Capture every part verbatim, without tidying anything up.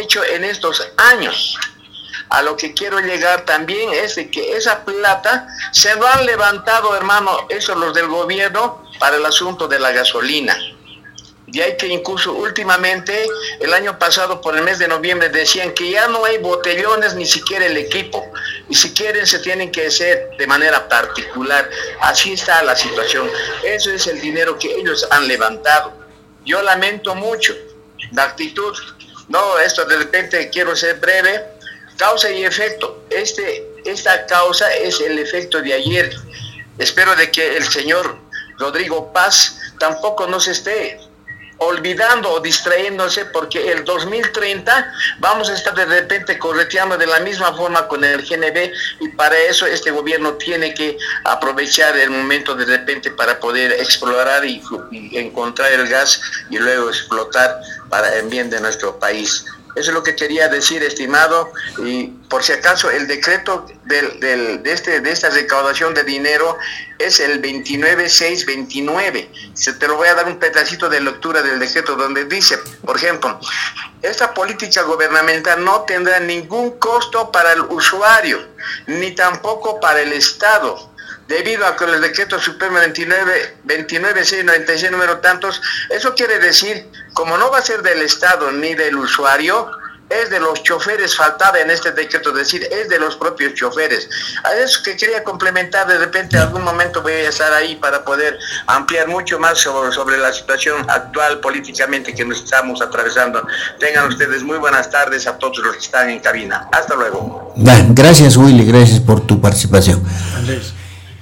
hecho en estos años. A lo que quiero llegar también es de que esa plata se lo han levantado, hermano, eso los del gobierno, para el asunto de la gasolina. Y hay que incluso últimamente, el año pasado por el mes de noviembre, decían que ya no hay botellones, ni siquiera el equipo. Y si quieren se tienen que hacer de manera particular. Así está la situación. Eso es el dinero que ellos han levantado. Yo lamento mucho la actitud. No, esto de repente quiero ser breve. Causa y efecto. Este, esta causa es el efecto de ayer. Espero de que el señor Rodrigo Paz tampoco nos esté olvidando o distrayéndose, porque el dos mil treinta vamos a estar de repente correteando de la misma forma con el G N B, y para eso este gobierno tiene que aprovechar el momento de repente para poder explorar y, y encontrar el gas y luego explotar para el bien de nuestro país. Eso es lo que quería decir, estimado, y por si acaso el decreto del, del, de, este, de esta recaudación de dinero es el veintinueve seis veintinueve. Se te lo voy a dar un pedacito de lectura del decreto donde dice, por ejemplo, esta política gubernamental no tendrá ningún costo para el usuario, ni tampoco para el Estado, debido a que el decreto supremo veintinueve seiscientos noventa y seis número tantos. Eso quiere decir, como no va a ser del Estado ni del usuario, es de los choferes, faltaba en este decreto decir, es de los propios choferes. A eso que quería complementar, de repente en algún momento voy a estar ahí para poder ampliar mucho más sobre, sobre la situación actual políticamente que nos estamos atravesando. Tengan ustedes muy buenas tardes a todos los que están en cabina. Hasta luego. Bueno, gracias, Willy, gracias por tu participación. Andrés.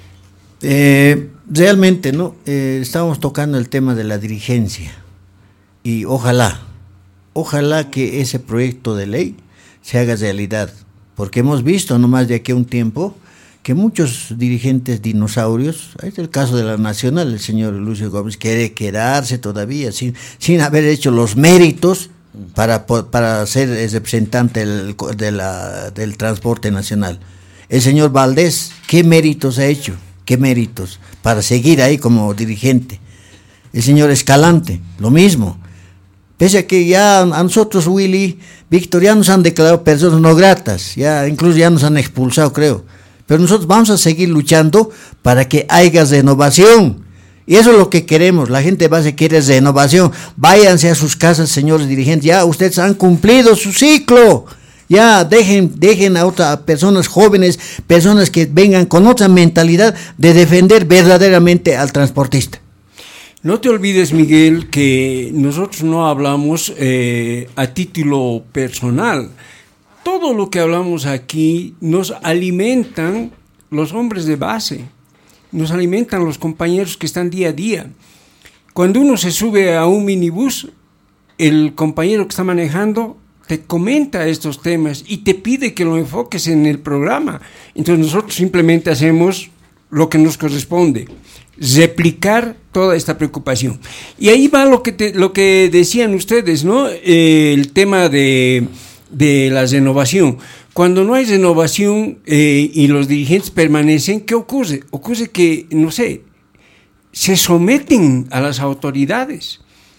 Eh, realmente, ¿no? Eh, estamos tocando el tema de la dirigencia y ojalá, ojalá que ese proyecto de ley se haga realidad, porque hemos visto nomás de aquí a un tiempo que muchos dirigentes dinosaurios, es el caso de la Nacional, el señor Lucio Gómez quiere quedarse todavía sin, sin haber hecho los méritos para, para ser representante del, de la, del transporte nacional. El señor Valdés, ¿qué méritos ha hecho? ¿Qué méritos para seguir ahí como dirigente? El señor Escalante, lo mismo. Pese a que ya a nosotros, Willy, Víctor, ya nos han declarado personas no gratas, ya incluso ya nos han expulsado, creo. Pero nosotros vamos a seguir luchando para que haya renovación. Y eso es lo que queremos. La gente base quiere renovación. Váyanse a sus casas, señores dirigentes. Ya ustedes han cumplido su ciclo. Ya dejen, dejen a otras personas jóvenes, personas que vengan con otra mentalidad de defender verdaderamente al transportista. No te olvides, Miguel, que nosotros no hablamos eh, a título personal. Todo lo que hablamos aquí nos alimentan los hombres de base, nos alimentan los compañeros que están día a día. Cuando uno se sube a un minibús, el compañero que está manejando te comenta estos temas y te pide que lo enfoques en el programa. Entonces nosotros simplemente hacemos lo que nos corresponde, replicar toda esta preocupación. Y ahí va lo que te, lo que decían ustedes, ¿no? Eh, el tema de, de la renovación. Cuando no hay renovación eh, y los dirigentes permanecen, ¿qué ocurre? Ocurre que, no sé, se someten a las autoridades.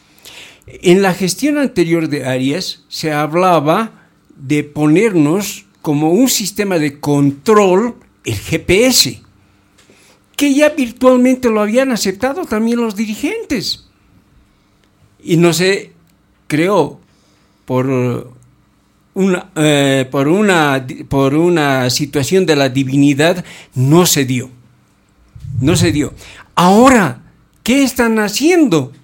En la gestión anterior de Arias se hablaba de ponernos como un sistema de control el G P S, que ya virtualmente lo habían aceptado también los dirigentes. Y no se creó por una, eh, por una, por una situación de la divinidad, no se dio. No se dio. Ahora, ¿qué están haciendo?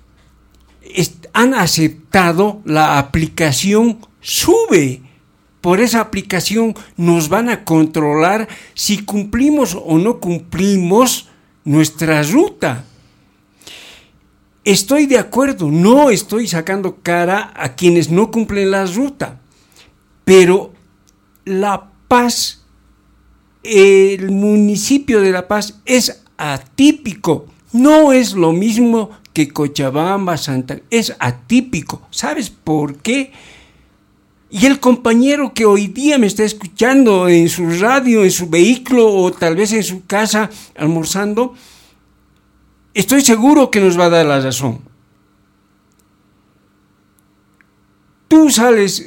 Han aceptado la aplicación SUBE. Por esa aplicación nos van a controlar si cumplimos o no cumplimos nuestra ruta. Estoy de acuerdo, no estoy sacando cara a quienes no cumplen la ruta, pero La Paz, el municipio de La Paz es atípico, no es lo mismo que Cochabamba, Santa, es atípico. ¿Sabes por qué? Y el compañero que hoy día me está escuchando en su radio, en su vehículo o tal vez en su casa almorzando, estoy seguro que nos va a dar la razón. Tú sales